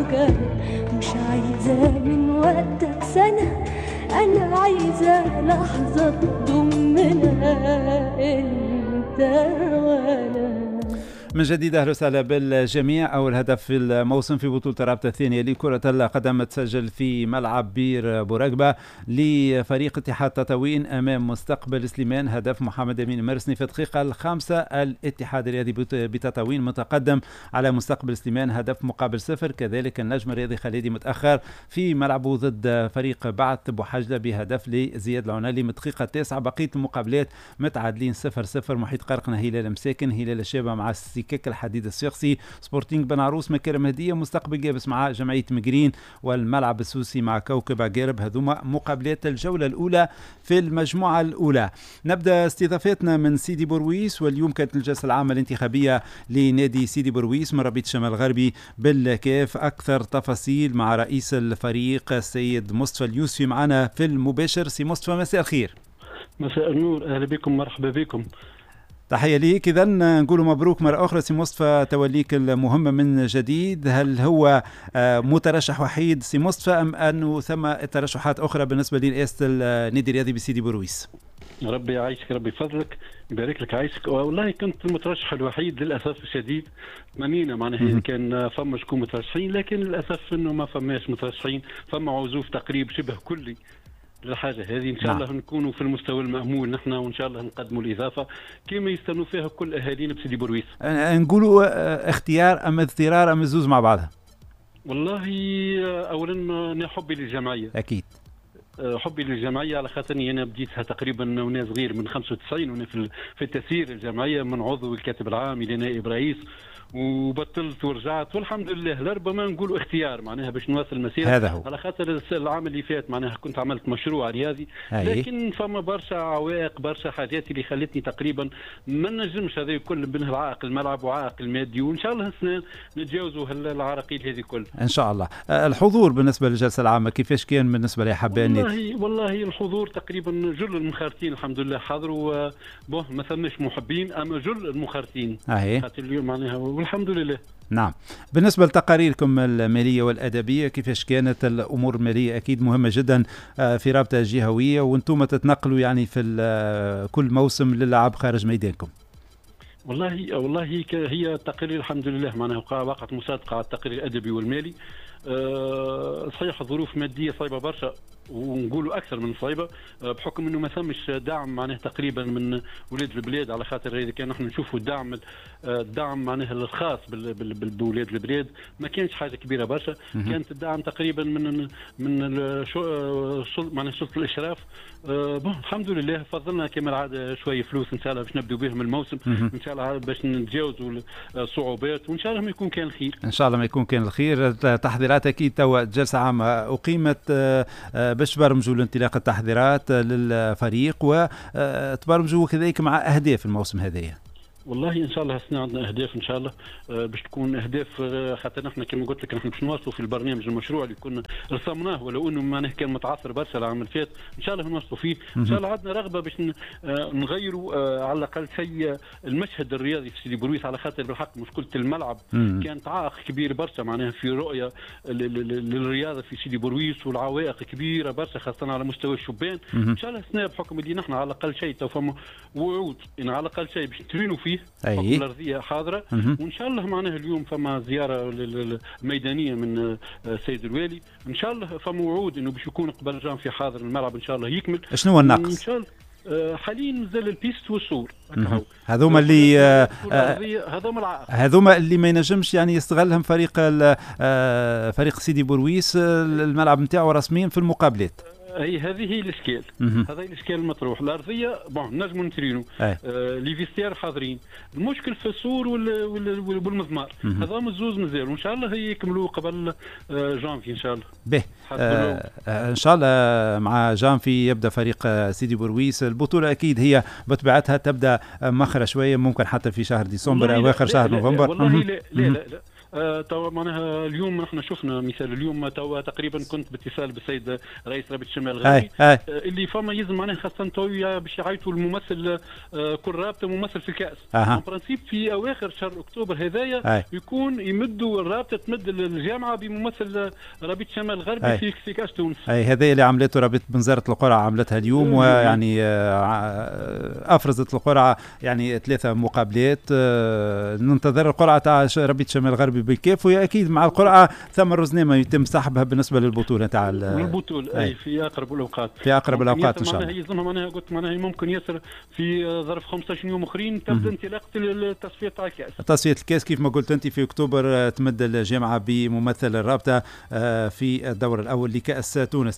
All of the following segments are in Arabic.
وكان مش عايزة من وقتك سنة، أنا عايزة لحظة تضمنا أنت وأنا. من جديد أهلا وسهلا بالجميع. أول هدف في الموسم في بطولة الرابطة الثانية لكرة القدم تسجل في ملعب بير بورقبة لفريق اتحاد تطاوين أمام مستقبل سليمان. هدف محمد أمين مرسني في الدقيقة 5. الاتحاد الرياضي بتطاوين متقدم على مستقبل سليمان هدف مقابل 0. كذلك النجم الرياضي خليدي متأخر في ملعبه ضد فريق بعث بوحجلة بهدف لزياد العنالي من الدقيقة 9. بقية المقابلات متعادلين 0-0. محيط قرقنة هلال مساكن، هلال الشابة مع كيك الحديد الشخصي، سبورتينغ بن عروس مكرم هدية، مستقبل جابس مع جمعية مجرين، والملعب السوسي مع كوكب عقارب. هذوما مقابلات الجولة الأولى في المجموعة الأولى. نبدأ استضافتنا من سيدي بورويس، واليوم كانت الجلسة العامة الانتخابية لنادي سيدي بورويس من ربيط الشمال الغربي بالكاف. أكثر تفاصيل مع رئيس الفريق السيد مصطفى اليوسفي معنا في المباشر. سي مصطفى مساء الخير. مساء النور، أهلا بكم، مرحبا بكم. تحية ليك. إذا نقول مبروك مرة أخرى سي مصطفى توليك المهمة من جديد. هل هو مترشح وحيد سي مصطفى أم أنه ثم ترشحات أخرى بالنسبة لرئاسة النادي الرياضي بسيدي بورويس؟ ربي يعيشك، ربي يفضلك، يبارك لك، عايشك. والله كنت المترشح الوحيد للأسف الشديد. تمنينا معناها كان فما شكون مترشحين، لكن للأسف أنه ما فماش مترشحين، فما عزوف تقريب شبه كلي الحاجة هذه. إن شاء الله نكونوا في المستوى المأمول نحن، وإن شاء الله نقدموا الإضافة كما يستنوا فيها كل أهالينا بسيدي بورويس. نقولوا اختيار أم اضطرار أم الزوز مع بعضها؟ والله أولا أنا حبي للجمعية، أكيد حبي للجمعية، على خاطرني أنا بديتها تقريبا وأنا صغير من 95، وأنا في التسيير الجمعية من عضو الكاتب العام إلى نائب رئيس، وبطلت ورجعت والحمد لله. لربما نقول اختيار معناها باش نواصل المسيره، هذا هو. على خاطر العام اللي فات معناها كنت عملت مشروع رياضي، لكن فما برشا عوائق، برشا حاجات اللي خلتني تقريبا ما نجمش هذا كل بينها العائق الملعب وعائق المادي، وان شاء الله نتجاوزوا العراقيل هذه كل ان شاء الله. الحضور بالنسبه للجلسه العامه كيفاش كان بالنسبه لحبان؟ والله الحضور تقريبا جل المنخرطين الحمد لله حضروا، ما ثماش محبين، اما جل المنخرطين خاطر اليوم معناها والحمد لله. نعم. بالنسبة لتقاريركم المالية والأدبية كيفاش كانت الأمور المالية؟ أكيد مهمة جدا في رابطة جهوية، وانتم تتنقلوا يعني في كل موسم للعب خارج ميدانكم. والله هي التقارير الحمد لله معناها وقعت مصادقة على التقرير الأدبي والمالي. صحيح ظروف مادية صعبة برشا، ونقولوا أكثر من صعبة، بحكم أنه ما ثمش دعم معناه تقريبا من ولاد البلاد، على خاطر إذا كان نحن نشوفوا الدعم معناه الخاص بولاد البلاد ما كانش حاجة كبيرة برشا. كانت الدعم تقريبا من معناه سلطة الإشراف. الحمد لله فضلنا كما العادة شوية فلوس إن شاء الله باش نبدأ بهم الموسم، إن شاء الله باش نتجاوزوا الصعوبات، وإن شاء الله ما يكون كان الخير. إن شاء الله ما يكون كان الخير. تحضيرات أكيد توا جلسة عامة أقيمت باش تبرمجوا الانطلاق التحضيرات للفريق، وتبرمجوا كذلك مع أهداف الموسم هذايا. والله ان شاء الله هسنا عندنا اهداف ان شاء الله باش تكون اهداف، خاطر نحن كما قلت لك نحن باش نواصلوا في البرنامج المشروع اللي كنا رسمناه، ولو انه معناه كان متعثر برشا العام اللي فات، ان شاء الله نواصلوا فيه. ان شاء الله عندنا رغبه باش نغيروا على الاقل شيء المشهد الرياضي في سيدي بورويس، على خاطر بالحق مشكله الملعب كانت عائق كبير برشا معناها في رؤيه للرياضه في سيدي بورويس، والعوائق كبيره برشا خاصه على مستوى الشبان. ان شاء الله هسنا بحكم اللي نحن على الاقل شيء تو فما وعود ان على الاقل شيء باش نترينوا فيه، الأرضية حاضرة، وإن شاء الله معناها اليوم فما زيارة ميدانية من السيد الوالي، إن شاء الله فما وعود إنه باش يكون قبل جان في حاضر الملعب إن شاء الله يكمل. شنو هو الناقص؟ إن شاء الله حاليا مازال البيست والسور هذوما اللي هذوما اللي ما ينجمش يعني يستغلهم فريق سيدي بورويس، الملعب نتاعو رسميا في المقابلات. هذه هي الاشكال، هذا الاشكال المطروح. الارضيه نجموا نترينو، لي فيستير حاضرين، المشكل في السور والمضمار، هذا الزوز مازال، وان شاء الله يكملوا قبل جانفي ان شاء الله. به ان شاء الله مع جانفي يبدا فريق سيدي بورويس. البطوله اكيد هي بطبيعتها تبدا مخرة شويه، ممكن حتى في شهر ديسمبر او اخر شهر نوفمبر. والله لا توا معناها اليوم نحن شفنا مثال اليوم توا تقريبا كنت باتصال بالسيد رئيس رابطه الشمال الغربي اللي فما يلزم معناها خاصه تو باش يعيطوا الممثل كل رابطه ممثل في الكاس. ان برانسيب في اواخر شهر اكتوبر هذايا يكون يمدوا الرابطه تمد الجامعه بممثل رابطه الشمال الغربي في كاس تونس. هذا اللي عملته رابطه بنزرت القرعه عملتها اليوم ويعني افرزت القرعه يعني 3 مقابلات. ننتظر القرعه تاع رابطه الشمال الغربي بالكيف، وهي اكيد مع القرعه ثم رزنامه يتم سحبها بالنسبه للبطوله تاع البطوله في اقرب الاوقات. في اقرب الاوقات ان شاء الله. يلزمها معناها قلت معناها ممكن ياسر في ظرف 15 يوم اخرين تبدا انطلاقه التصفيه تاع الكاس. تصفيه الكاس كيف ما قلت انت في اكتوبر تمد الجامعه بممثل الرابطه في الدور الاول لكاس تونس.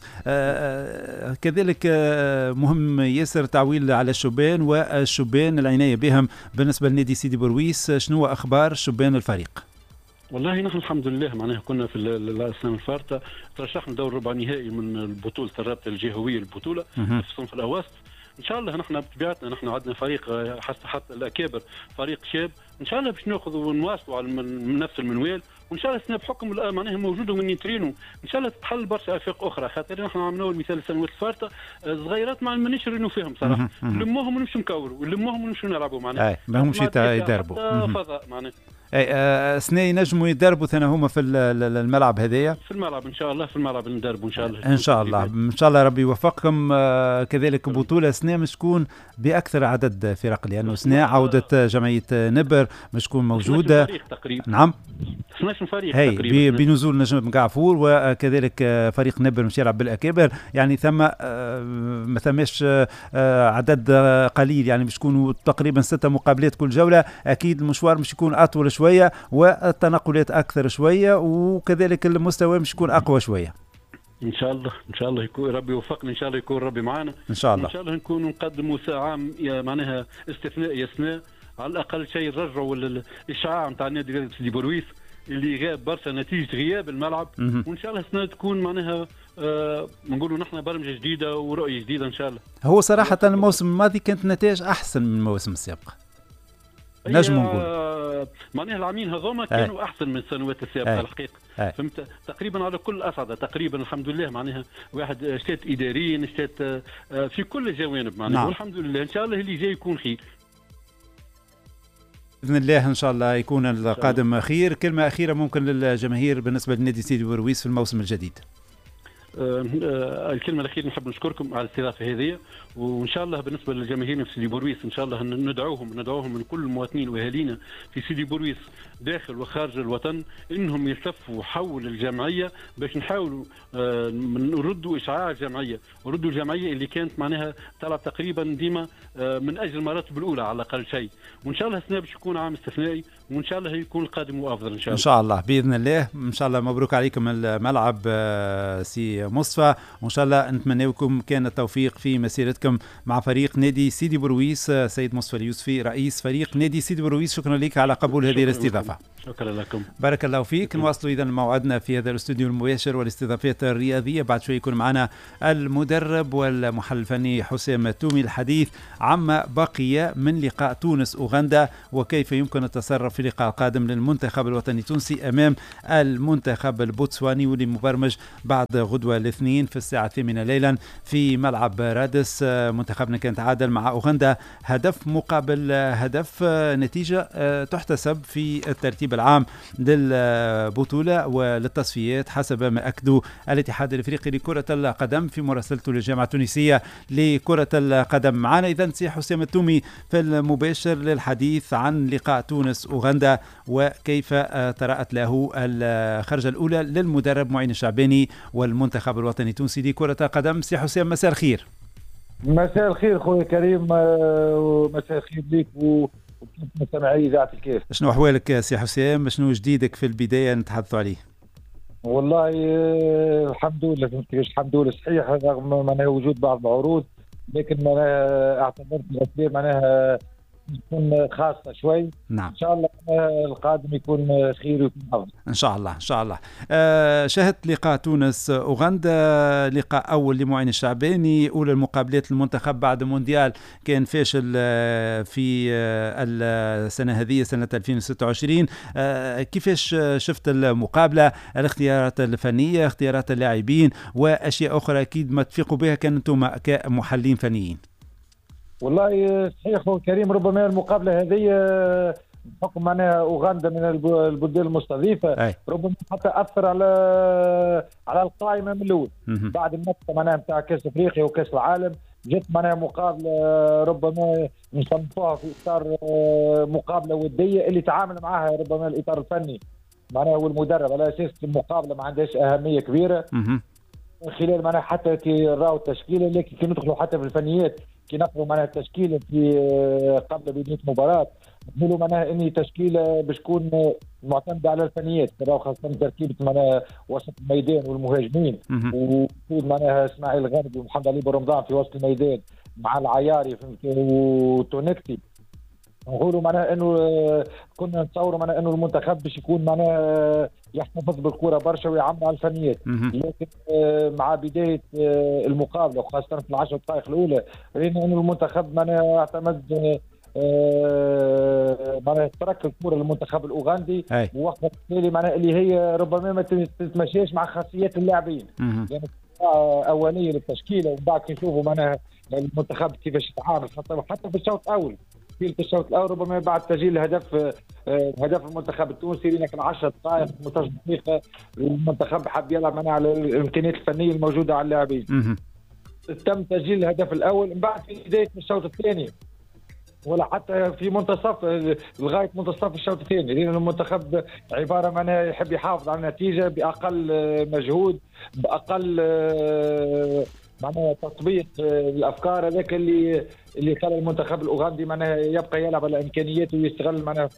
كذلك مهم ياسر تعويل على الشبان والشبان العنايه بهم بالنسبه لنادي سيدي بورويس. شنو اخبار شبان الفريق؟ والله نحن الحمد لله معناها كنا في السنه الفارطه ترشحنا دور ربع نهائي من بطوله الرابطه الجهويه للبطوله في الصنف الاوسط. ان شاء الله نحن بطبيعتنا نحن عندنا فريق حتى الاكابر فريق شاب ان شاء الله باش ناخذ ونواصلوا على من نفس المنوال، وان شاء الله السنه بحكم معناها موجوده من يترينوا ان شاء الله تتحل برشا افاق اخرى. خاطر نحن عملنا المثال السنوات الفارطه صغيرات ما مانيش نرينوا فيهم صراحه، نلموهم ونمشوا نكوروا ونلموهم ونمشوا نلعبوا معناها ما همش يدربوا فضاء معناها. سنة ينجموا يدربوا ثنا هما في الملعب هذايا في الملعب ان شاء الله في الملعب ندربوا ان شاء الله ان شاء الله ربي يوفقكم. كذلك بطولة سنة مش تكون بأكثر عدد فرق لأنه سنة عودة جمعية نبر مش تكون موجودة نعم 12 فريق تقريبا بنزول نجم قعفور وكذلك فريق نبر مش يلعب بالأكابر يعني ثم ما ثماش عدد قليل يعني مش تكونوا تقريبا 6 مقابلات كل جولة. أكيد المشوار مش يكون أطول شوية والتنقلات أكثر شوية وكذلك المستوى مش يكون أقوى شوية. ان شاء الله يكون ربي يوفقنا ان شاء الله يكون ربي معنا ان شاء الله نكون نقدموا عام معناها استثنائي يسنى على الاقل شيء نرجعوا الاشعاع نتاع نادي سيدي بورويس اللي غاب برشا نتيجه غياب الملعب وان شاء الله السنه تكون معناها نقولوا نحن برمجه جديده ورؤيه جديده ان شاء الله. هو صراحه الموسم الماضي كانت نتائج احسن من المواسم السابقه نجم نقول معناها العامين هذوما كانوا احسن من السنوات السابقه الحقيقه. فهمت تقريبا على كل اصعده تقريبا الحمد لله معناها واحد اشتات اداريا اشتات في كل الجوانب معناها والحمد لله ان شاء الله اللي جاي يكون خير باذن الله. ان شاء الله يكون القادم خير. كلمه اخيره ممكن للجماهير بالنسبه لنادي سيدي بورويس في الموسم الجديد. الكلمه الاخيره نحب نشكركم على الاستضافه هذه وان شاء الله بالنسبه للجماهير في سيدي بورويس ان شاء الله ندعوهم من كل المواطنين واهالينا في سيدي بورويس داخل وخارج الوطن انهم يلتفوا حول الجمعيه باش نحاولوا نردوا اشعاع الجمعيه وردوا الجمعيه اللي كانت معناها تلعب تقريبا ديما من اجل المراتب الاولى على الاقل شيء. وان شاء الله السنه باش يكون عام استثنائي وان شاء الله يكون القادم افضل ان شاء الله. ان شاء الله باذن الله. ان شاء الله مبروك عليكم الملعب سي مصطفى وان شاء الله نتمنى لكم كان التوفيق في مسيرتكم مع فريق نادي سيدي بورويس. سيد مصطفى اليوسفي رئيس فريق نادي سيدي بورويس شكرا لك على قبول هذه الاستضافه. شكرا لكم. بارك الله فيك. نواصلوا اذا موعدنا في هذا الاستوديو المباشر والاستضافات الرياضيه. بعد شوي يكون معنا المدرب والمحلل الفني حسام التومي الحديث عما بقي من لقاء تونس اوغندا وكيف يمكن التصرف في اللقاء القادم للمنتخب الوطني التونسي امام المنتخب البوتسواني واللي مبرمج بعد غدوه الاثنين في الساعه 8 ليلا في ملعب رادس. منتخبنا كان تعادل مع اوغندا هدف مقابل هدف، نتيجه تحتسب في الترتيب العام للبطولة وللتصفيات حسب ما أكدوا الاتحاد الافريقي لكرة القدم في مراسلته للجامعة التونسية لكرة القدم. معنا إذن سي حسام التومي في المباشر للحديث عن لقاء تونس أوغندا وكيف طرأت له الخرجة الأولى للمدرب معين الشعباني والمنتخب الوطني التونسي لكرة القدم. سي حسام مساء الخير. مساء الخير خويا كريم ومساء الخير ليك مستمعي إذاعة الكيف. شنو أحوالك سي حسام؟ شنو جديدك في البداية نتحدثوا عليه؟ والله الحمد لله الحمد لله صحيح رغم معناها وجود بعض العروض لكن معناها اعتبرت الأسباب معناها تكون خاصة شوي. نعم. إن شاء الله القادم يكون خير ويكون أفضل. إن شاء الله إن شاء الله. شاهدت لقاء تونس أوغندا، لقاء أول لمعين الشعباني، أولى المقابلات المنتخب بعد مونديال كان فاشل في السنة هذه سنة 2026. كيفاش شفت المقابلة، الاختيارات الفنية، اختيارات اللاعبين وأشياء أخرى أكيد ما تفيقوا بها كنتم كمحللين فنيين؟ والله صحيح أخو كريم، ربما المقابلة هذه بحكم معناها اوغندا من البلدان المستضيفه ربما حتى اثر على القائمه من الاول بعد النقطه معناها نتاع كاس افريقيا وكاس العالم. جت معناها مقابله ربما نصنفوها في اطار مقابله وديه اللي تعامل معها ربما الاطار الفني معناها والمدرب على اساس المقابله ما عندهاش اهميه كبيره من خلال معناها حتى كي راهو التشكيله، لكن كي ندخلوا حتى في الفنيات كي نقروا معناها التشكيله في قبل بدايه المباراه نقولوا معناها اني تشكيله باش تكون معتمده على الفنيات، خاصه تركيبه معناها وسط الميدان والمهاجمين ووجود معناها اسماعيل غامدي ومحمد علي برمضان في وسط الميدان مع العياري وتونكتي. نقولوا معناها انه كنا نتصوروا معناها انه المنتخب باش يكون معناها يحتفظ بالكره برشا ويعمل على الفنيات، لكن مع بدايه المقابله وخاصه في العشر دقائق الاولى رينا انه المنتخب معناها اعتمد معناها ترك الكره للمنتخب الاوغندي ووقت اللي معناها اللي هي ربما ما تتماشاش مع خاصيات اللاعبين. يعني اوليه للتشكيله ومن بعد نشوفوا معناها المنتخب كيفاش يتعامل حتى في الشوط الاول. في الشوط الاول ربما بعد تسجيل هدف المنتخب التونسي لنا كان 10 دقائق 18 دقيقه المنتخب حب يلعب معناها على الامكانيات الفنيه الموجوده على اللاعبين. تم تسجيل الهدف الاول من بعد في بدايه الشوط الثاني ولا حتى في منتصف لغايه منتصف الشوط الثاني، لان المنتخب عباره معناها يحب يحافظ على النتيجه باقل مجهود باقل معناها تطبيق الافكار هذاك اللي خلى المنتخب الاوغندي معناها يبقى يلعب على امكانياته ويستغل معناها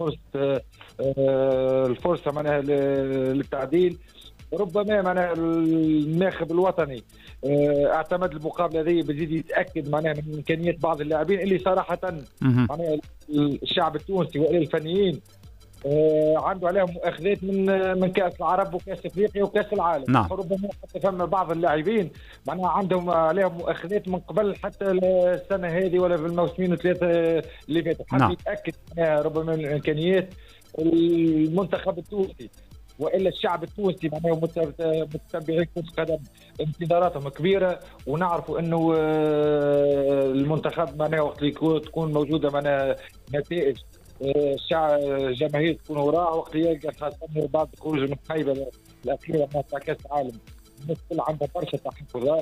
الفرصه معناها للتعديل. ربما معناها الناخب الوطني اعتمد المقابله هذه بزيد يتاكد معناها من امكانيات بعض اللاعبين اللي صراحه معناها الشعب التونسي والى الفنيين عنده عليهم مؤاخذات من كاس العرب وكاس افريقيا وكاس العالم. نعم. ربما حتى فما بعض اللاعبين معناها عندهم عليهم مؤاخذات من قبل حتى السنه هذه ولا في الموسمين الثلاثه اللي فاتوا. حتى يتاكد ربما من الامكانيات المنتخب التونسي والا الشعب التونسي معناها متتبعي كرة القدم انتظاراتهم كبيره ونعرفوا انه المنتخب معناها وقت اللي تكون موجوده معناها نتائج الشعب الجماهير تكون وراه وقت يلقى خاصه بعد الخروج من الخيبه الاخيره تاع كاس العالم الناس كلها عندها برشا تحفظات.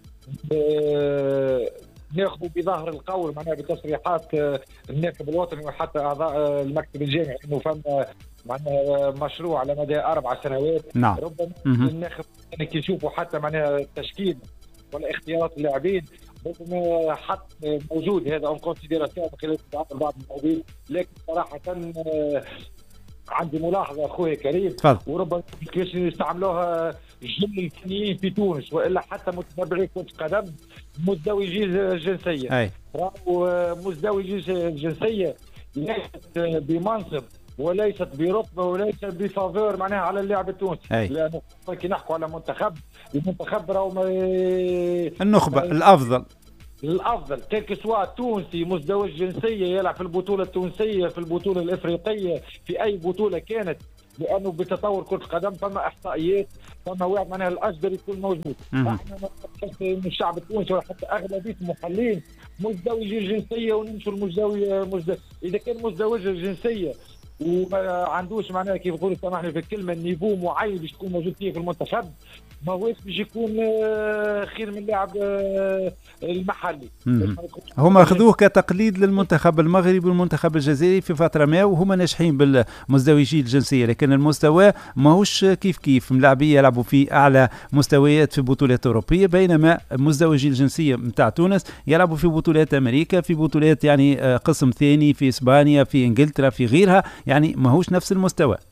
ناخذوا بظاهر القول معناها بتصريحات الناخب الوطني وحتى اعضاء المكتب الجامعي انه فما معناها مشروع على مدى 4 سنوات. نعم. ربما الناخب كي يشوفوا حتى معناها التشكيل ولا اختيارات اللاعبين ربما حط موجود هذا اون كونسيديراسيون خلال بعض اللاعبين، لكن صراحه عندي ملاحظه اخوي كريم وربما كيفاش يستعملوها جل الفنيين في تونس والا حتى متابعي كرة القدم مزدوجي الجنسيه. مزدوجي الجنسيه ليست بمنصب وليست برتبه وليست بفافور معناها على اللاعب التونسي، لانه كي نحكوا على المنتخب راهو النخبه الافضل كيك سوا تونسي مزدوج جنسيه يلعب في البطوله التونسيه في البطوله الافريقيه في اي بطوله كانت، لانه بتطور كره القدم فما احصائيات فما واحد معناها الاجدر يكون موجود. احنا من الشعب التونسي وحتى اغلبيه المحللين مزدوجي الجنسيه ونمشوا اذا كان مزدوج الجنسيه وما عندوش معناها كيف يقولوا سامحني في الكلمه نيفو معين باش يكون موجود فيه في المنتخب ما هوش باش يكون خير من اللاعب المحلي. هما اخذوه كتقليد للمنتخب المغربي والمنتخب الجزائري في فتره ما وهما ناجحين بالمزدوجي الجنسيه، لكن المستوى ماهوش كيف ملاعبيه يلعبوا في اعلى مستويات في بطولات اوروبيه، بينما مزدوجي الجنسيه نتاع تونس يلعبوا في بطولات امريكا في بطولات يعني قسم ثاني في اسبانيا في انجلترا في غيرها، يعني ماهوش نفس المستوى.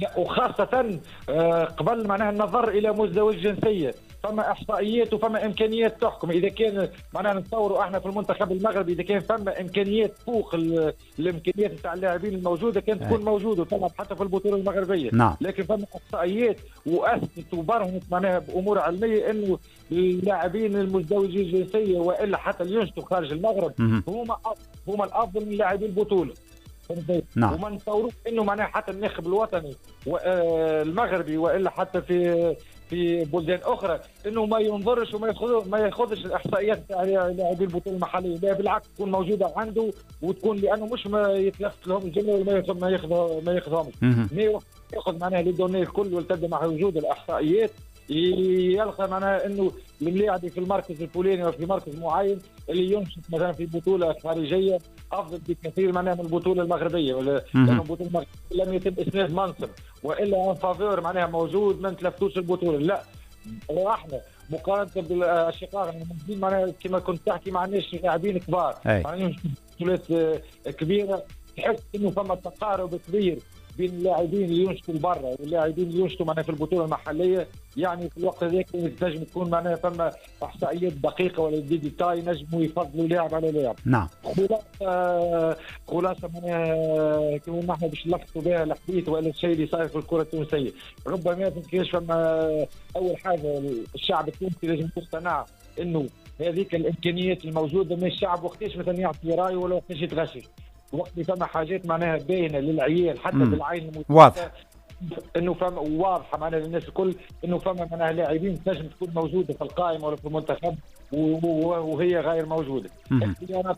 وخاصة قبل معناها النظر إلى مزدوج الجنسية، فما إحصائيات وفما إمكانيات تحكم. إذا كان معناها نتصوروا إحنا في المنتخب المغربي إذا كان فما إمكانيات فوق الإمكانيات نتاع اللاعبين الموجودة كانت تكون موجودة وطلعت حتى في البطولة المغربية. نعم. لكن فما إحصائيات وأثبتت وبرهنت معناها بأمور علمية إنه اللاعبين المزدوجين الجنسية وإلا حتى اللي ينشطوا خارج المغرب هما الأفضل من لاعبي البطولة. نعم. وما نتصوروش انه معناها حتى الناخب الوطني المغربي والا حتى في بلدان اخرى انه ما ينظرش وما ياخذش الاحصائيات تاع لاعبي البطوله المحليه، لا بالعكس تكون موجوده عنده وتكون لانه مش ما يتلفت لهم الجمله ولا ما ياخذهمش. ياخذ معناها لي دوني الكل وتبدا مع وجود الاحصائيات يلقى معناها انه الملاعب في المركز الفلاني وفي مركز معين اللي ينشط مثلا في بطوله خارجيه افضل بكثير معناها من البطوله المغربيه، لان البطوله المغربيه لم يتم اسناد منصب والا ان فافور معناها موجود ما نتلفتوش البطوله. لا احنا مقارنه بالاشقاء الموجودين معناها كما كنت تحكي ما عندناش لاعبين كبار، معناها بطولات كبيره تحس انه فما تقارب كبير بين اللاعبين اللي ينشطوا برا واللاعبين اللي ينشطوا معناها في البطوله المحليه. يعني في الوقت هذاك تنجم تكون معناها فما احصائيات دقيقه ولا ديتاي نجموا يفضلوا لاعب على لاعب. نعم. خلاصه معناها كما نحن باش نلخصوا بها الحديث ولا الشيء اللي صاير في الكره التونسيه. ربما ما تنساش فما اول حاجه الشعب التونسي لازم يقتنع انه هذيك الامكانيات الموجوده من الشعب وقتاش مثلا يعطي رايه ولا وقتاش يتغشش. وقت اللي فما حاجات معناها باينه للعيال حتى بالعين واضح انه فما واضحه معناها للناس الكل انه فما معناها لاعبين تنجم تكون موجوده في القائمه ولا في المنتخب وهي غير موجوده. اختيارات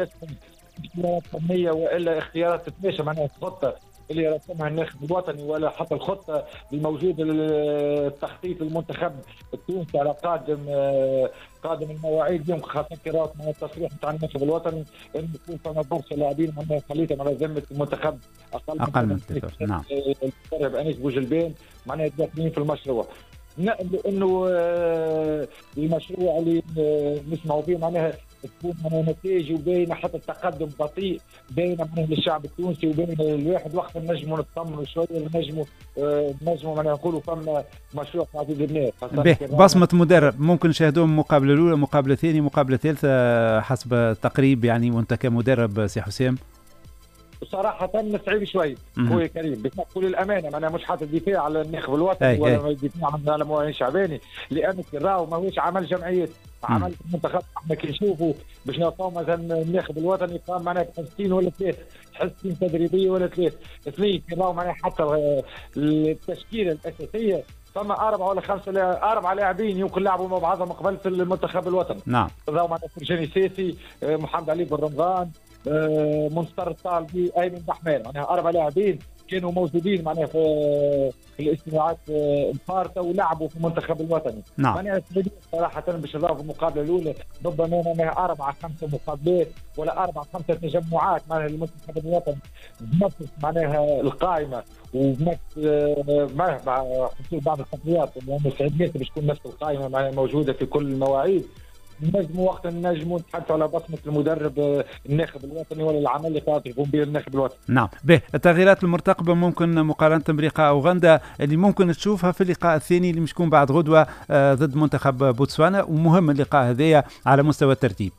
فنيه والا اختيارات تتماشى معناها الخطه اللي رسمها الناخب الوطني ولا حتى الخطه الموجوده للتخطيط المنتخب التونسي على قادم المواعيد اليوم، خاصه قراءه من التصريح نتاع الناخب الوطني انه يكون فما برشا لاعبين معناها خليتهم على ذمه المنتخب اقل من 6. نعم. المدرب انيس بوجلبان معناها داخلين في المشروع. انه المشروع اللي نسمعوا فيه معناها تكون معناها نتائج وباينه حتى التقدم بطيء باينه معناها للشعب التونسي وبين الواحد وقت نجموا نطمنوا شويه نجموا معناها نقولوا فما مشروع قاعد يدير. بصمه مدرب ممكن نشاهدوه المقابله الاولى مقابله ثانيه مقابله ثالثه حسب التقريب يعني وانت كمدرب سي حسام. صراحة صعيب شوي خويا كريم بكل الأمانة معناها مش حاطط دفاع على الناخب الوطني ولا دفاع على معين شعباني لأنه راهو ماهوش عمل جمعيات عمل المنتخب. احنا كي نشوفوا باش نلقاو مثلا الناخب الوطني قام معناها بحصتين ولا ثلاث حصتين تدريبية ولا ثلاث اثنين راهو معناها حتى التشكيلة الأساسية فما 4 ولا 4 لاعبين يمكن لعبوا مع بعضهم قبل في المنتخب الوطني. نعم. راهو معناها فرجاني ساسي محمد علي بن رمضان منصر الطالبي ايمن بحمان معناها 4 لاعبين كانوا موجودين معناها في الاجتماعات الفارطه ولعبوا في المنتخب الوطني. نعم. معناها صراحه باش نضاف في المقابله الاولى ربما معناها 4 5 مقابلات ولا 4 5 تجمعات معناها للمنتخب الوطني بنفس معناها القائمه وبنفس مع حصول بعض التقنيات لانه السعوديات باش تكون نفس القائمه معناها موجوده في كل المواعيد. نجموا وقت نجموا نتحدثوا على بصمه المدرب الناخب الوطني ولا العمل اللي قاعد يقوم به الناخب الوطني. نعم. به التغييرات المرتقبه ممكن مقارنه بلقاء اوغندا اللي ممكن تشوفها في اللقاء الثاني اللي مش يكون بعد غدوه ضد منتخب بوتسوانا ومهم اللقاء هذايا على مستوى الترتيب.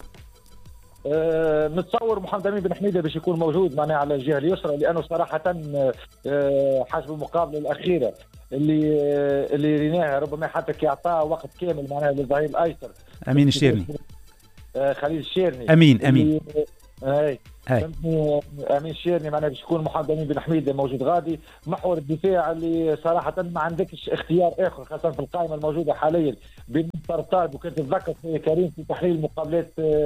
نتصور محمد امين بن حميده باش يكون موجود معناها على الجهه اليسرى لانه صراحه حسب المقابله الاخيره اللي ريناها ربما حتى كي اعطاه وقت كامل معناها للظهير الايسر امين الشيرني خليل الشيرني امين امين الشيرني معناها باش يكون محمد امين بن حميده موجود غادي. محور الدفاع اللي صراحه ما عندكش اختيار اخر خاصه في القائمه الموجوده حاليا بين طرطاد وكنت تتذكر في كريم في تحليل مقابلات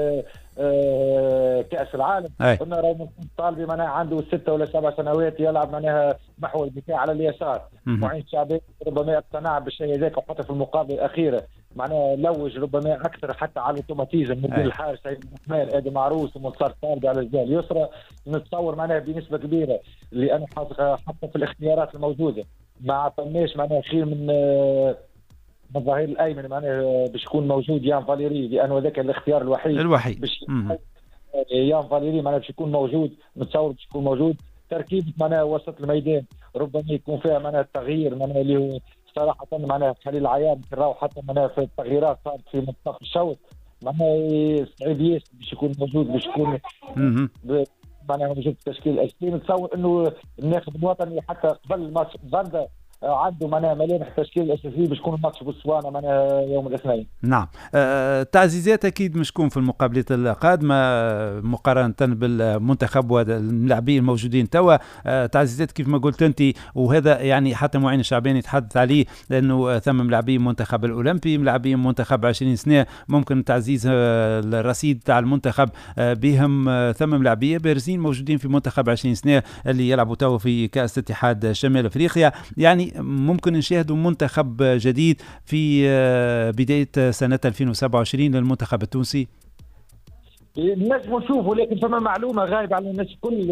كاس العالم قلنا راهو طالبي معناها عنده 6 ولا 7 سنوات يلعب معناها محور الدفاع على اليسار. معين شعبي ربما اقتنع بالشيء هذاك وحتى في المقابله الاخيره معناها لوج ربما اكثر حتى على الاوتوماتيزم من الحارس سعيد الرحمن ادي معروس ومنصر طالبي على الجهه اليسرى. نتصور معناها بنسبه كبيره لانه حتى في الاختيارات الموجوده ما فماش معناها خير من الظهير الايمن معناها باش يكون موجود يان فاليري لانه ذاك الاختيار الوحيد باش يان فاليري معناها باش يكون موجود. نتصور باش يكون موجود. تركيبه معناها وسط الميدان ربما يكون فيها معناها التغيير معناها اللي هو صراحه معناها خليل عياد راهو حتى معناها في التغييرات صارت في منطقه الشوط معناها صعيب ياسر باش يكون موجود باش يكون معناها موجود في التشكيل الاساسي. نتصور انه الناخب الوطني حتى قبل ماتش اوغندا عنده معناها ملامح التشكيل الاساسي باش يكون الماتش بوتسوانا معناها يوم الاثنين. نعم. تعزيزات اكيد مش تكون في المقابلات القادمه مقارنه بالمنتخب واللاعبين الموجودين توا. تعزيزات كيف ما قلت انت، وهذا يعني حتى معين الشعباني يتحدث عليه، لانه ثم ملاعبين منتخب الاولمبي، ملاعبين منتخب 20 سنه، ممكن تعزيز الرصيد تاع المنتخب بهم. ثم ملاعبيه بارزين موجودين في منتخب 20 سنه اللي يلعبوا توا في كاس اتحاد شمال افريقيا. يعني ممكن نشاهدوا منتخب جديد في بداية سنة 2027 للمنتخب التونسي. نجم نشوفوا، لكن فما معلومة غايبة على الناس الكل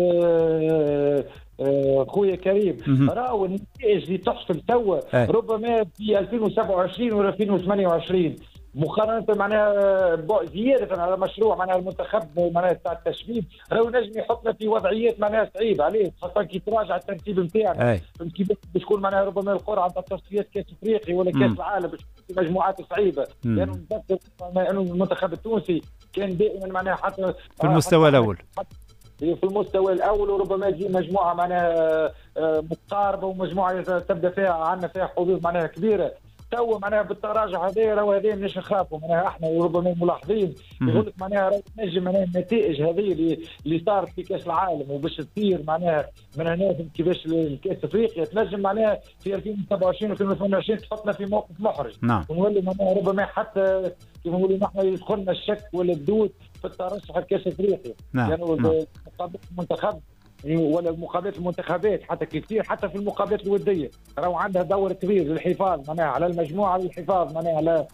خويا كريم، راهو النتائج اللي تحصل توا ربما في 2027 ولا 2028 مقارنة معناها زيادة على مشروع معناها المنتخب معناها تاع التشبيب، راهو نجم يحطنا في وضعيات معناها صعيبة عليه، خاصة كي تراجع الترتيب نتاعنا كيف باش تكون معناها ربما القرعة نتاع تصفيات كأس أفريقيا ولا كأس العالم باش في مجموعات صعيبة، لأنه نتذكر أنه المنتخب التونسي كان دائما معناها حتى في المستوى الأول، في المستوى الأول، وربما تجي مجموعة معناها متقاربة ومجموعة تبدأ فيها عندنا فيها حظوظ معناها كبيرة. تو معناها بالتراجع هذا راهو هذا مش نخافوا معناها احنا وربما ملاحظين يقول لك معناها راهو تنجم معناها النتائج هذه اللي صارت في كاس العالم وباش تصير معناها من هنا كيفاش الكاس افريقيا تنجم معناها في 2027 و 2028 تحطنا في موقف محرج. نعم. ونولي معناها ربما حتى كيف نقولوا نحن يدخلنا الشك ولا الدود في الترشح لكاس افريقيا. نعم. يعني مقابله المنتخب ولا مقابلات المنتخبات حتى كثير حتى في المقابلات الوديه راهو عندها دور كبير للحفاظ معناها على المجموعه، للحفاظ معناها على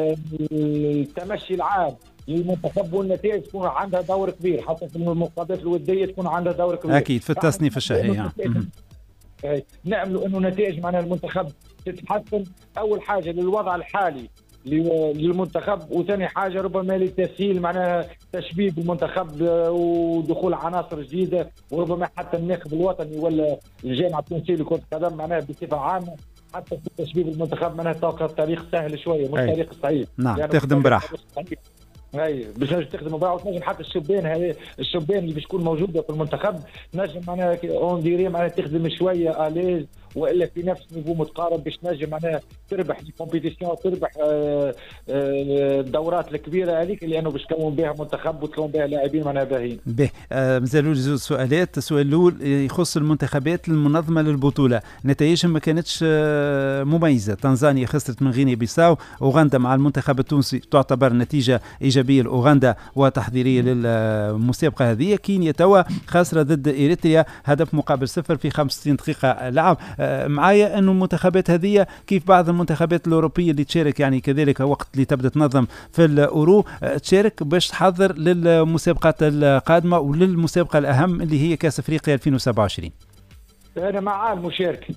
التمشي العام للمنتخب والنتائج تكون عندها دور كبير، حتى في المقابلات الوديه تكون عندها دور كبير اكيد في التصنيف الشهري. نعملوا انه نتائج معناها المنتخب تتحسن، اول حاجه للوضع الحالي للمنتخب، وثاني حاجه ربما لتسهيل معناها تشبيب المنتخب ودخول عناصر جديده، وربما حتى الناخب الوطني ولا الجامعه التونسيه لكره القدم معناها بصفه عامه حتى في تشبيب المنتخب معناها توقع التاريخ سهل شويه مش تاريخ صعيب. نعم يعني تخدم براحه. اي باش تخدم براحه وتنجم حتى الشبان هذه الشبان اللي باش تكون موجوده في المنتخب تنجم معناها اون ديري معناها تخدم شويه اليز والا في نفس نيفو متقارب باش تنجم معناها تربح الكومبيتيسيون وتربح الدورات الكبيره هذيك لانه باش تكون بها منتخب وتكون بها لاعبين معناها باهيين. به مازالوا لي زوج سؤالات. السؤال الاول يخص المنتخبات المنظمه للبطوله، نتائجهم ما كانتش مميزه. تنزانيا خسرت من غينيا بيساو، اوغندا مع المنتخب التونسي تعتبر نتيجه ايجابيه لاوغندا وتحضيريه للمسابقه هذه. كينيا توا خاسره ضد اريتريا هدف مقابل 0 في 65 دقيقه لعب. معايا انه المنتخبات هذه كيف بعض المنتخبات الاوروبيه اللي تشارك يعني كذلك وقت اللي تبدا تنظم في الاورو تشارك باش تحضر للمسابقات القادمه وللمسابقه الاهم اللي هي كاس افريقيا 2027. انا مع المشاركه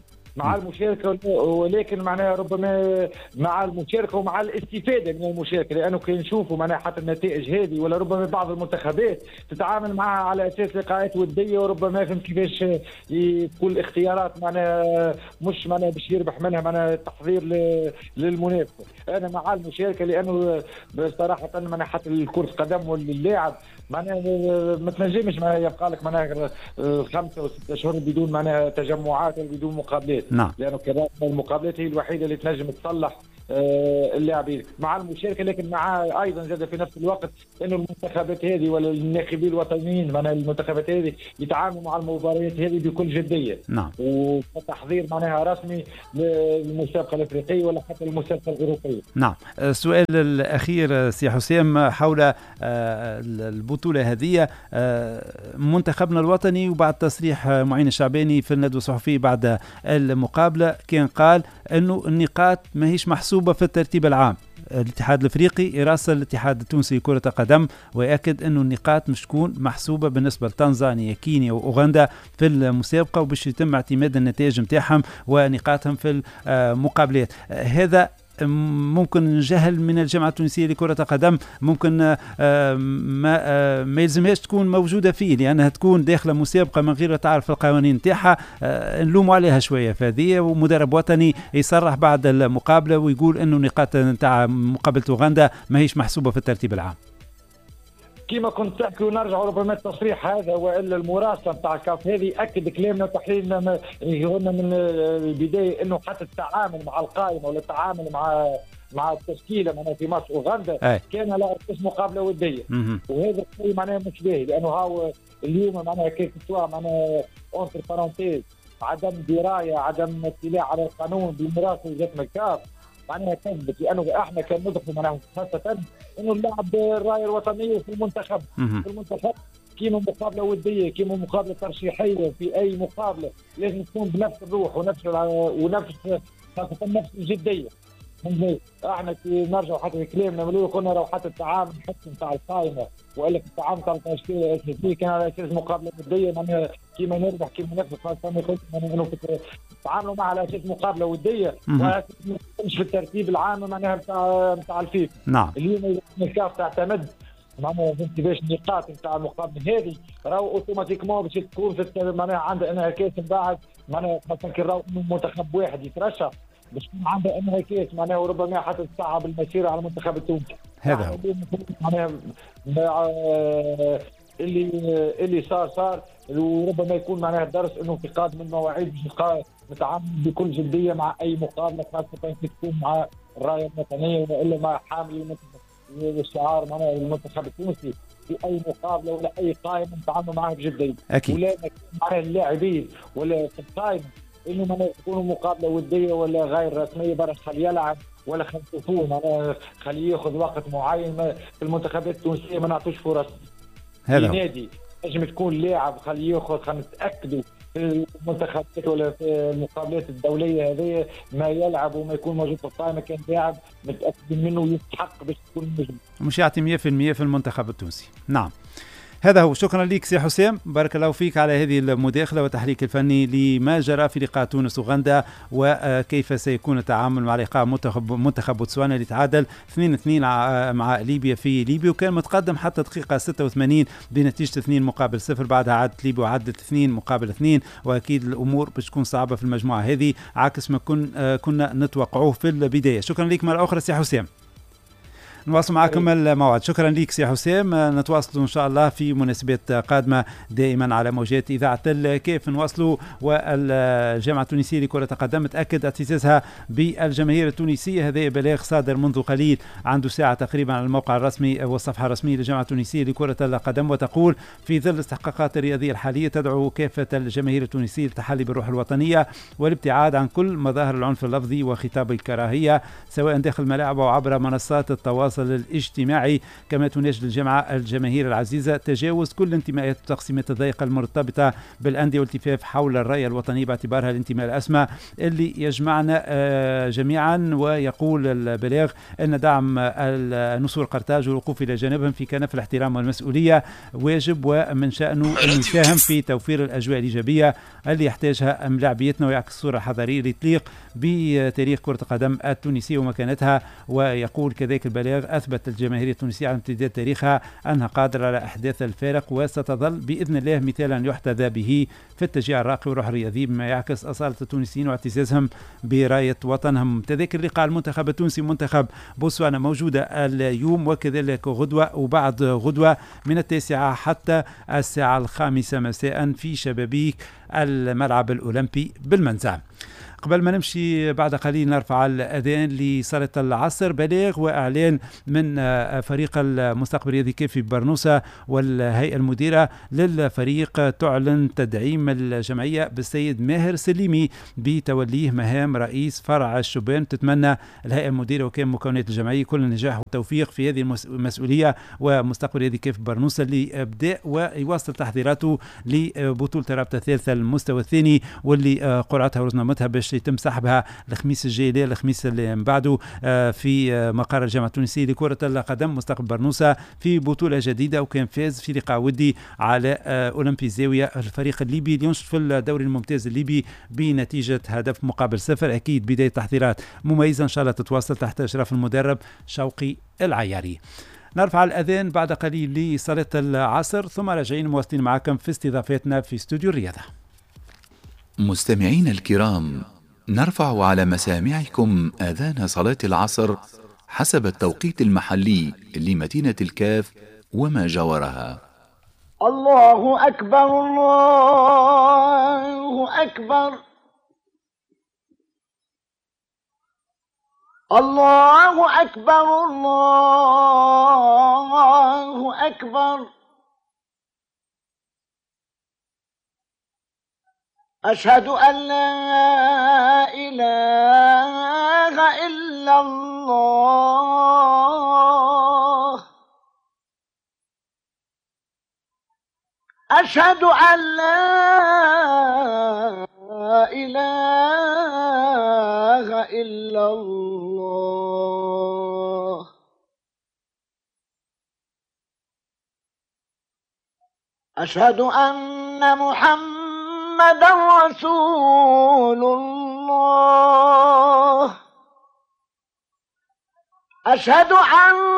ولكن معناها ربما مع المشاركه ومع الاستفاده من المشاركه، لانه كي نشوفوا معناها حتى النتائج هذه ولا ربما بعض المنتخبات تتعامل معها على اساس لقاءات وديه وربما فهمت كيفاش يكون الاختيارات معناها مش معناها باش يربح منها معناها تحضير للمنافسه. انا مع المشاركه لانه بصراحه معناها حتى كره القدم واللاعب معناها ما تنجمش معناها يبقى لك معناها 5 و 6 اشهر بدون معناها تجمعات ولا بدون مقابلات. نعم. لانه كذا المقابلات هي الوحيده اللي تنجم تصلح اللاعبين مع المشاركه، لكن مع ايضا زاد في نفس الوقت انه المنتخبات هذه ولا الناخبين الوطنيين معناها المنتخبات هذه يتعاملوا مع المباريات هذه بكل جديه. نعم. وتحضير معناها رسمي للمسابقه الافريقيه ولا حتى المسابقه الاوروبيه. نعم. السؤال الاخير سي حسام حول البطوله هذه. منتخبنا الوطني وبعد تصريح معين الشعباني في الندوه الصحفيه بعد المقابله كان قال انه النقاط ما هيش محسوبه في الترتيب العام. الاتحاد الافريقي يراسل الاتحاد التونسي لكرة القدم ويأكد انه النقاط مش تكون محسوبة بالنسبة لتنزانيا كينيا واوغندا في المسابقة وباش يتم اعتماد النتائج نتاعهم ونقاطهم في المقابلات. هذا ممكن جهل من الجامعة التونسية لكرة القدم، ممكن ما يلزمهاش تكون موجودة فيه، لأنها تكون داخلة مسابقة من غير تعرف القوانين نتاعها، نلوموا عليها شوية فهذه. ومدرب وطني يصرح بعد المقابلة ويقول إنه نقاط نتاع مقابلة أوغندا ما هيش محسوبة في الترتيب العام. كما كنت تحكي ونرجع ربما التصريح هذا والا المراسله نتاع الكاف هذه اكد كلامنا وتحليلنا قلنا من البدايه انه حتى التعامل مع القائمه ولا التعامل مع التشكيله معناها في ماتش اوغندا كان على اساس مقابله وديه، وهذا الشيء معناها مش باهي، لانه هاو اليوم معناها كيف سواء معناها اونتر بارونتيز عدم درايه عدم اطلاع على القانون بالمراسله جات من الكاف معناها كذبت، لانه احنا كان ندخل معناها خاصه انه نلعب الرايه الوطنيه في المنتخب كيما مقابله وديه كيما مقابله ترشيحيه، في اي مقابله لازم تكون بنفس الروح ونفس خاصه نفس الجديه. احنا كي نرجع حتى كلامنا من الاول قلنا لو حتى التعامل حتى نتاع القائمه والا التعامل تاع التشكيله كان على اساس مقابله وديه معناها كيما نربح كيما نفس خاصه انه تعاملوا معها على اساس مقابله وديه مش في الترتيب العام معناها نتاع الفيفا. نعم. اليوم الكاف تعتمد معناها باش النقاط نتاع المقابله هذه راهو اوتوماتيكمون باش تكون في معناها عندها انعكاس من بعد معناها مثلا كي راهو منتخب واحد يترشح باش يكون عندها انعكاس معناها وربما حتى تصعب المسيره على المنتخب التونسي. هذا معناها اللي صار وربما يكون معناها درس انه في قادم المواعيد باش نتعامل بكل جديه مع اي مقابله خاصه كي تكون مع الرايه الوطنيه والا مع حامل الشعار معناها المنتخب التونسي في اي مقابله ولا اي قائمه نتعامل معها بجديه. اكيد. ولا معناها اللاعبين ولا في القائمه انه ما تكون مقابله وديه ولا غير رسميه برا خليه يلعب ولا خليه معناها خليه ياخذ وقت معين في المنتخبات التونسيه ما نعطوش فرص. هذا نادي نجم تكون لاعب خليه ياخذ خلينا نتاكدوا في المنتخبات ولا في المقابلات الدوليه هذه ما يلعب وما يكون موجود في القائمه كان لاعب متاكدين منه يستحق باش تكون نجم. مش يعطي 100% في المنتخب التونسي. نعم. هذا هو. شكرا لك سي حسام، بارك الله فيك على هذه المداخلة والتحليل الفني لما جرى في لقاء تونس وغندا وكيف سيكون التعامل مع لقاء منتخب بوتسوانا اللي تعادل 2-2 مع ليبيا في ليبيا وكان متقدم حتى دقيقة 86 بنتيجة 2-0. بعدها عادت ليبيا وعدت 2-2 وأكيد الأمور باش تكون صعبة في المجموعة هذه عكس ما كنا نتوقعوه في البداية. شكرا لك مرة أخرى سي حسام. نواصل معكم الموعد. شكرا لك سي حسام، نتواصلوا ان شاء الله في مناسبات قادمه دائما على موجات اذاعه الكيف. نواصلوا. والجامعه التونسيه لكره القدم تاكد اعتزازها بالجماهير التونسيه. هذا بلاغ صادر منذ قليل عنده ساعه تقريبا على الموقع الرسمي والصفحه الرسميه للجامعه التونسيه لكره القدم، وتقول في ظل الاستحقاقات الرياضيه الحاليه تدعو كافه الجماهير التونسيه للتحلي بالروح الوطنيه والابتعاد عن كل مظاهر العنف اللفظي وخطاب الكراهيه سواء داخل الملاعب او عبر منصات التواصل الاجتماعي. كما تناشد الجامعة الجماهير العزيزة تجاوز كل الانتماءات والتقسيمات الضيقة المرتبطة بالأندية والالتفاف حول الراية الوطنية باعتبارها الانتماء الأسمى اللي يجمعنا جميعا. ويقول البلاغ أن دعم النصور قرطاج والوقوف إلى جانبهم في كنف الاحترام والمسؤولية واجب ومن شأنه أن يساهم في توفير الأجواء الإيجابية اللي يحتاجها ملاعبيتنا ويعكس الصورة الحضارية اللي تليق بتاريخ كرة القدم التونسية ومكانتها. ويقول كذلك البلاغ أثبت الجماهير التونسية على امتداد تاريخها أنها قادرة على إحداث الفارق وستظل بإذن الله مثالا يحتذى به في التشجيع الراقي والروح الرياضي بما يعكس أصالة التونسيين واعتزازهم براية وطنهم. تذاكر لقاء المنتخب التونسي منتخب بوتسوانا موجودة اليوم وكذلك غدوة وبعد غدوة من 9 حتى 5 مساء في شبابيك الملعب الأولمبي بالمنزع. قبل ما نمشي بعد قليل نرفع الأذان لصلاة العصر. بلاغ وإعلان من فريق المستقبل الرياضي كيف في برنوسة والهيئة المديرة للفريق تعلن تدعيم الجمعية بالسيد ماهر سليمي بتوليه مهام رئيس فرع الشبان. تتمنى الهيئة المديرة وكان مكونات الجمعية كل النجاح والتوفيق في هذه المسؤولية ومستقبل الرياضي كيف برنوسة اللي بدأ ويواصل تحضيراته لبطولة رابطة الثالثة المستوى الثاني واللي قرعتها ورزنامتها باش باش يتم سحبها الخميس الجاي لا الخميس اللي من بعده في مقر الجامعة التونسية لكرة القدم مستقبل برنوسة في بطولة جديدة، وكان فاز في لقاء ودي على أولمبي زاوية الفريق الليبي اللي ينشط في الدوري الممتاز الليبي بنتيجة هدف مقابل 0. أكيد بداية تحضيرات مميزة إن شاء الله تتواصل تحت إشراف المدرب شوقي العياري. نرفع الأذان بعد قليل لصلاة العصر ثم راجعين مواصلين معكم في استضافتنا في استوديو الرياضة. مستمعين الكرام، نرفع على مسامعكم آذان صلاة العصر حسب التوقيت المحلي لمدينة الكاف وما جاورها. الله أكبر الله أكبر الله أكبر الله أكبر أشهد أن لا إله إلا الله أشهد أن لا إله إلا الله أشهد أن محمدًا رسول الله أشهد أن